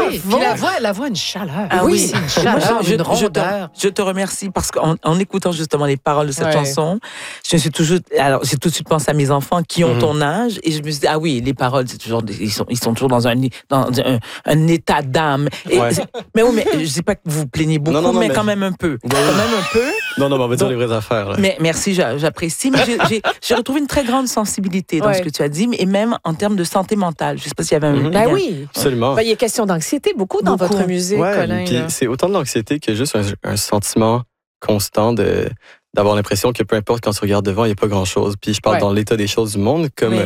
Oui, puis la voix a une chaleur. Ah oui, c'est une chaleur, une rondeur. Je te remercie parce qu'en écoutant justement les paroles de cette chanson, j'ai tout de suite pensé à mes enfants qui ont ton âge et je me suis dit, ah oui, les paroles, c'est toujours, ils sont toujours dans un état d'âme. Mais je dis pas que vous vous plaignez beaucoup, mais quand même un peu. Non, on va dire les vraies affaires. Là. Mais merci, j'apprécie. Mais j'ai retrouvé une très grande sensibilité dans ce que tu as dit, et même en termes de santé mentale. Je ne sais pas s'il y avait un... Ben oui. Absolument. Il y a question d'anxiété beaucoup dans votre musique, Colin. Puis c'est autant de l'anxiété que juste un sentiment constant d'avoir l'impression que peu importe quand tu regardes devant, il n'y a pas grand-chose. Puis je parle dans l'état des choses du monde, comme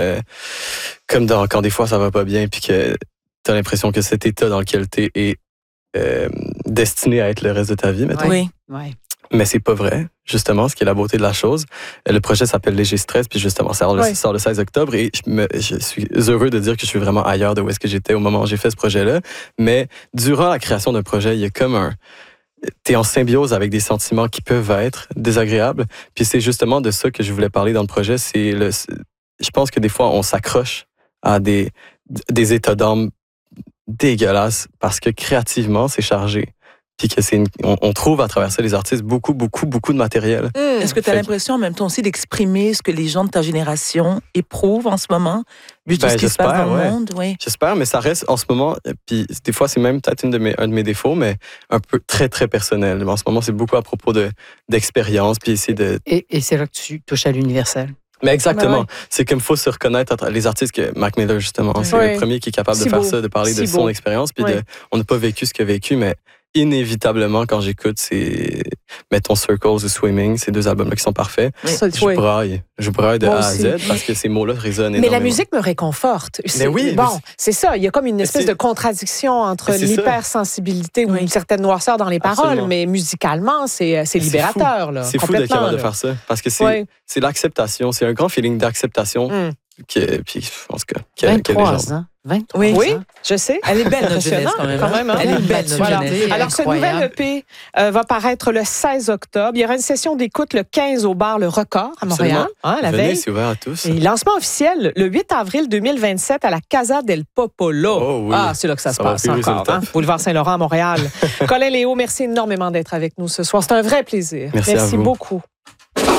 quand des fois ça va pas bien, puis que tu as l'impression que cet état dans lequel tu es destiné à être le reste de ta vie, mettons. Oui. Mais c'est pas vrai, justement, ce qui est la beauté de la chose. Le projet s'appelle Léger Stress, puis justement, ça sort le 16 octobre, et je suis heureux de dire que je suis vraiment ailleurs de où est-ce que j'étais au moment où j'ai fait ce projet-là. Mais durant la création d'un projet, il y a comme t'es en symbiose avec des sentiments qui peuvent être désagréables, puis c'est justement de ça que je voulais parler dans le projet. Je pense que des fois, on s'accroche à des états d'âme dégueulasses parce que créativement, c'est chargé. Puis que on trouve à travers ça les artistes beaucoup de matériel. Est-ce que tu as l'impression en même temps aussi d'exprimer ce que les gens de ta génération éprouvent en ce moment, vu tout ce qui se passe dans le monde? Oui. J'espère, mais ça reste en ce moment, puis des fois c'est même peut-être un de mes défauts, mais un peu très très personnel. En ce moment, c'est beaucoup à propos d'expérience, puis essayer de... Et c'est là que tu touches à l'universel. Mais exactement. C'est comme il faut se reconnaître les artistes que Mac Miller, justement. C'est le premier qui est capable de faire ça, de parler de son expérience, puis on n'a pas vécu ce qu'il a vécu, mais inévitablement, quand j'écoute mettons Circles ou Swimming, ces deux albums-là qui sont parfaits, je braille de A à Z parce que ces mots-là résonnent énormément. Mais la musique me réconforte. C'est ça. Il y a comme une espèce de contradiction entre l'hypersensibilité ou une certaine noirceur dans les paroles, mais musicalement, c'est libérateur. C'est fou d'être capable de faire ça parce que c'est l'acceptation. C'est un grand feeling d'acceptation. Puis, je pense que... 23 ans. 23 ans. Je sais. Elle est belle, notre jeunesse, quand même. Elle est belle, notre jeunesse. Alors, ce nouvel EP va paraître le 16 octobre. Il y aura une session d'écoute le 15 au bar Le Record à Montréal. La veille. C'est ouvert à tous. Et lancement officiel le 8 avril 2027 à la Casa del Popolo. Oh, oui. C'est là que ça se passe encore. Boulevard Saint-Laurent à Montréal. Colin Léo, merci énormément d'être avec nous ce soir. C'est un vrai plaisir. Merci beaucoup.